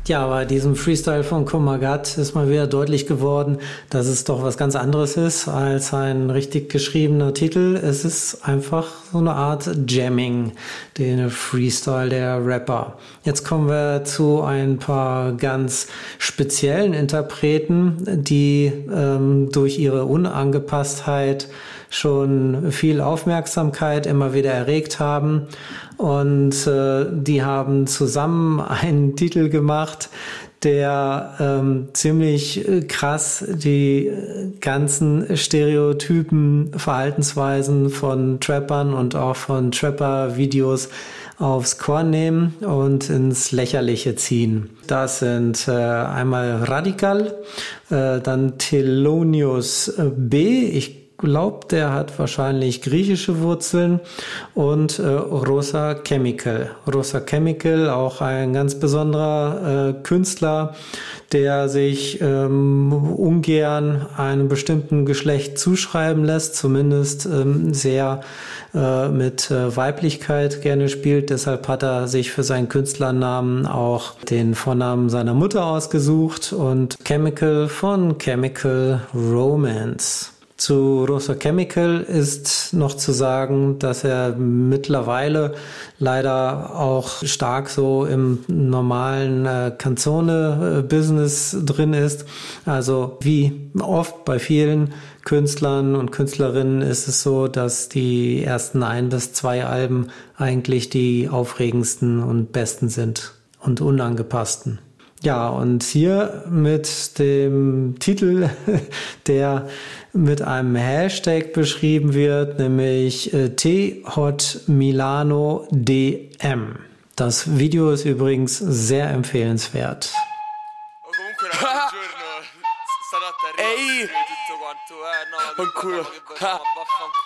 Ja, bei diesem Freestyle von Kumagat ist mal wieder deutlich geworden, dass es doch was ganz anderes ist als ein richtig geschriebener Titel. Es ist einfach so eine Art Jamming, den Freestyle der Rapper. Jetzt kommen wir zu ein paar ganz speziellen Interpreten, die durch ihre Unangepasstheit schon viel Aufmerksamkeit immer wieder erregt haben, und die haben zusammen einen Titel gemacht, der ziemlich krass die ganzen Stereotypen, Verhaltensweisen von Trappern und auch von Trapper-Videos aufs Korn nehmen und ins Lächerliche ziehen. Das sind einmal Radical, dann Thelonious B, ich glaube, der hat wahrscheinlich griechische Wurzeln, und Rosa Chemical. Rosa Chemical, auch ein ganz besonderer Künstler, der sich ungern einem bestimmten Geschlecht zuschreiben lässt, zumindest sehr mit Weiblichkeit gerne spielt. Deshalb hat er sich für seinen Künstlernamen auch den Vornamen seiner Mutter ausgesucht, und Chemical von Chemical Romance. Zu Rosa Chemical ist noch zu sagen, dass er mittlerweile leider auch stark so im normalen Canzone-Business drin ist. Also wie oft bei vielen Künstlern und Künstlerinnen ist es so, dass die ersten 1 bis 2 Alben eigentlich die aufregendsten und besten sind und unangepassten. Ja, und hier mit dem Titel, der mit einem Hashtag beschrieben wird, nämlich THotMilanoDM. Das Video ist übrigens sehr empfehlenswert. Ehi!